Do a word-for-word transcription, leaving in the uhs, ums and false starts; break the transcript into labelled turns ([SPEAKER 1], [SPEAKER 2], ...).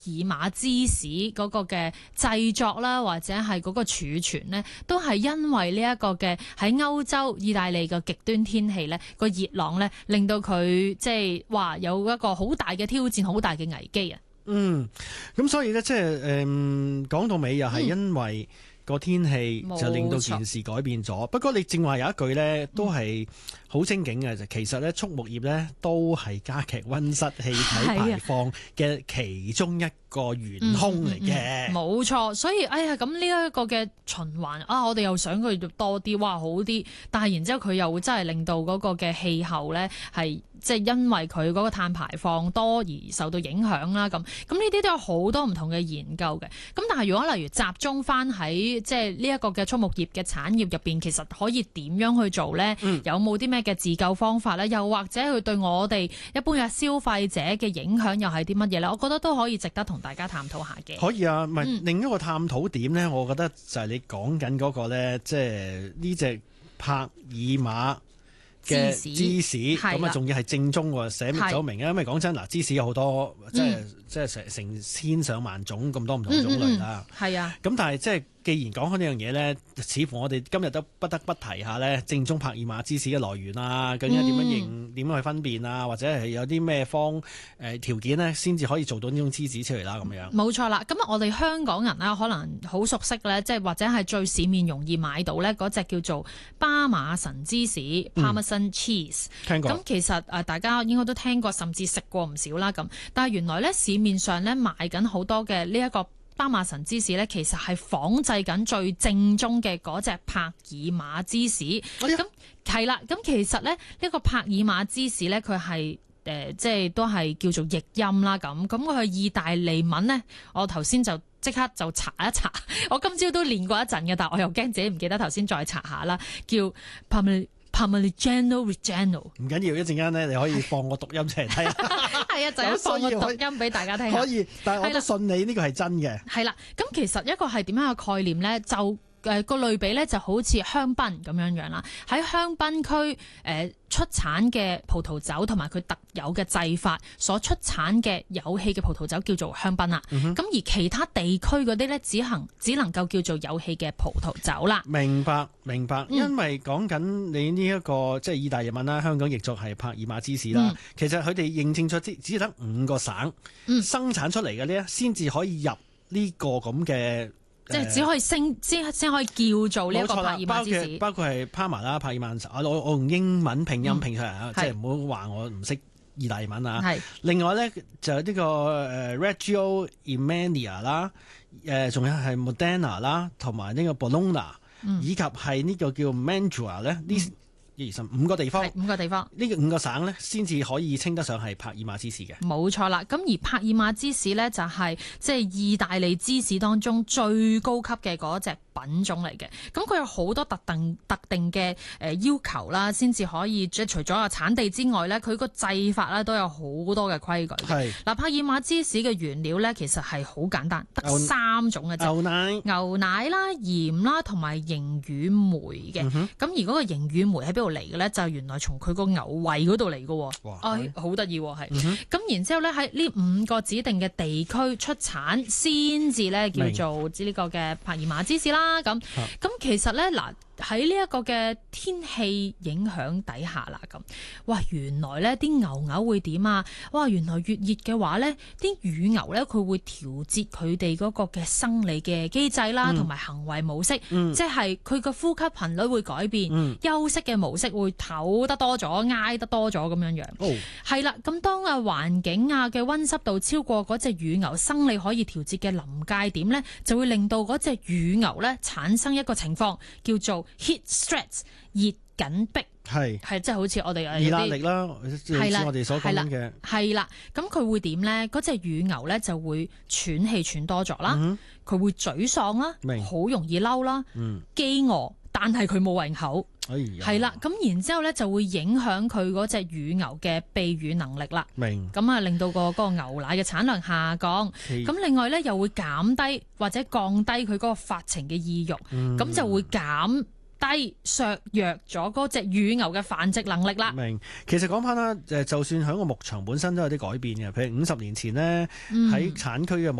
[SPEAKER 1] 爾馬芝士嗰個嘅製作啦，或者係嗰個儲存呢，都係因為呢一個嘅喺歐洲、意大利嘅極端天氣呢個熱浪呢，令到佢即係話有一個好大嘅挑戰、好大嘅危機啊！
[SPEAKER 2] 嗯，咁所以咧，即係誒講到尾又係因為個天氣就令到件事改變咗。不過你正話有一句咧，都係好精警嘅，就其實咧畜牧業咧都係加劇溫室氣體排放嘅其中一個元兇嚟嘅。
[SPEAKER 1] 冇錯，所以哎呀，咁呢一個嘅循環啊，我哋又想佢多啲，哇好啲，但係然之後佢又會真係令到嗰個嘅氣候咧係。即係因為佢嗰個碳排放多而受到影響啦，咁咁呢啲都有好多唔同嘅研究嘅。咁但係如果例如集中翻喺即係呢一個嘅畜牧業嘅產業入邊，其實可以點樣去做咧？嗯、有冇啲咩嘅自救方法咧？又或者佢對我哋一般嘅消費者嘅影響又係啲乜嘢咧？我覺得都可以值得同大家探討下嘅。
[SPEAKER 2] 可以啊，咪、嗯、另一個探討點咧，我覺得就係你講緊嗰個咧，即係呢隻帕爾馬嘅芝士，咁啊仲要係正宗喎，寫明咗明啊！因為講真嗱，芝士有好多，即係、嗯、即係成成千上萬種咁多唔同種類啦。係、嗯嗯、啊，咁但係即係既然講開呢樣嘢咧，似乎我哋今日都不得不提下咧，正宗帕爾馬芝士嘅來源啊，究竟點樣認點樣去分辨啊，或者係有啲咩方誒條件咧，先至可以做到呢種芝士出嚟啦咁樣。冇錯啦，咁我哋香港人咧可能好熟悉咧，即係或者係最市面容易買到咧嗰隻叫做巴馬神芝士 （Parmesan cheese）。聽過。咁其實誒大家應該都聽過，甚至食過唔少啦咁。但係原來咧市面上咧賣緊好多嘅呢一個巴馬神芝士咧，其實係仿製緊最正宗嘅嗰隻帕爾馬芝士。咁係啦，咁其實咧呢個帕爾馬芝士咧，佢係誒即係都係叫做譯音啦。咁咁佢意大利文咧，我頭先就即刻就查一查。我今朝都練過一陣嘅，但我又驚自己唔記得，頭先再查下啦。叫 Parmigiano Reggiano。唔緊要，一陣間咧你可以放個讀音出嚟睇下。係啊，就係放個讀音俾大家聽。可以，但係我都信你呢個係真嘅。係啦，咁其實一個係點樣嘅概念咧？就誒個類比咧，就好似香檳咁樣樣啦。喺香檳區誒出產嘅葡萄酒同埋佢特有嘅製法所出產嘅有氣嘅葡萄酒叫做香檳啦。咁、嗯、而其他地區嗰啲咧，只行只能夠叫做有氣嘅葡萄酒啦。明白，明白。嗯、因為講緊你呢、這、一個即係意大利文啦，香港譯作係帕爾馬芝士啦。嗯、其實佢哋認證咗只只得五個省、嗯、生產出嚟嘅呢，先至可以入呢個咁嘅。即係只可以升先先可以叫做呢一個帕爾馬芝士，包括係帕馬啦、帕爾曼。我我用英文拼音拼出嚟啊，即係唔好話我唔識意大利文啊。係另外咧就有呢個誒 Reggio Emilia 啦，誒仲有係 Modena 啦，同埋呢個 Bologna，以及係呢個叫 Mantua 咧呢。嗯二十五個地方，五個地方，呢個五個省呢，先至可以稱得上係帕爾馬芝士嘅。冇錯啦，咁而帕爾馬芝士呢，就係即係意大利芝士當中最高級嘅嗰隻品種嚟嘅。咁佢有好多特定特定嘅誒要求啦，先至可以即係除咗個產地之外呢，佢個製法呢都有好多嘅規矩。係嗱，帕爾馬芝士嘅原料呢，其實係好簡單，得三種嘅啫。牛奶、牛奶啦、鹽啦，同埋凝乳酶嘅。咁、嗯、而嗰個凝乳酶喺邊度嚟嘅咧？就原來從佢個牛胃嗰度嚟嘅。哇！哎，好得意係。咁、嗯、然之後咧，喺呢五個指定嘅地區出產，先至咧叫做呢個嘅帕爾馬芝士啦。咁咁其實咧嗱。喺呢一個嘅天氣影響底下啦，咁哇原來咧啲牛牛會點啊？哇原來越熱嘅話咧，啲乳牛咧佢會調節佢哋嗰個嘅生理嘅機制啦，同埋、嗯、行為模式，嗯、即係佢個呼吸頻率會改變，嗯、休息嘅模式會唞得多咗，挨得多咗咁樣樣。哦，係啦，咁當啊環境啊嘅溫濕度超過嗰隻乳牛生理可以調節嘅臨界點咧，就會令到嗰隻乳牛咧產生一個情況叫做heat stress 熱緊迫，係係即係好似我哋有啲熱壓力啦，係啦，我哋所講嘅係啦，咁佢會點咧？嗰隻乳牛咧就會喘氣喘多咗啦，佢、嗯、會沮喪啦，好容易嬲啦，嗯，飢餓，但係佢冇胃口，係啦，咁然之後咧就會影響佢嗰隻乳牛嘅泌乳能力啦，明，咁啊令到個嗰個牛奶嘅產量下降，咁另外咧又會減低或者降低佢嗰個發情嘅意欲，咁、嗯、就會減。
[SPEAKER 1] 低，削弱咗嗰隻乳牛嘅繁殖能力啦。
[SPEAKER 2] 明，其實講翻啦，誒，就算喺個牧場本身都有啲改變嘅，譬如五十年前呢，喺產區嘅